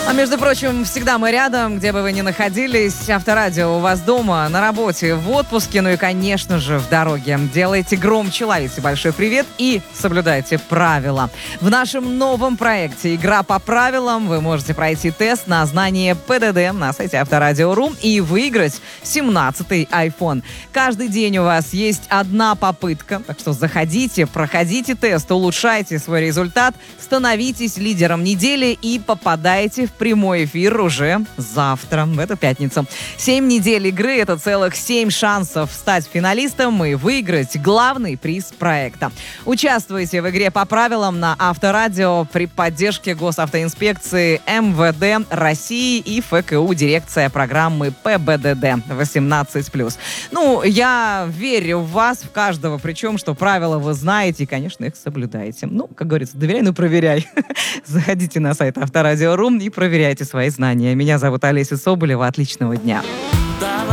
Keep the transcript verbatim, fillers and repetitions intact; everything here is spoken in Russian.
А между прочим, всегда мы рядом, где бы вы ни находились. Авторадио у вас дома, на работе, в отпуске, ну и, конечно же, в дороге. Делайте громче, ловите большой привет и соблюдайте правила. В нашем новом проекте «Игра по правилам» вы можете пройти тест на знание ПДД на сайте авторадио точка ру и выиграть семнадцатый айфон. Каждый день у вас есть одна попытка, так что заходите, проходите тест, улучшайте свой результат, становитесь лидером недели и попадайте в прямой эфир уже завтра, в эту пятницу. Семь недель игры — это целых семь шансов стать финалистом и выиграть главный приз проекта. Участвуйте в игре по правилам на Авторадио при поддержке Госавтоинспекции, МВД России и ФКУ, дирекция программы ПБДД восемнадцать плюс. Ну, я верю в вас, в каждого, причем, что правила вы знаете и, конечно, их соблюдаете. Ну, как говорится, доверяй, но проверяй. Заходите на сайт авторадио точка ру и проверяйте свои знания. Меня зовут Олеся Соболева. Отличного дня.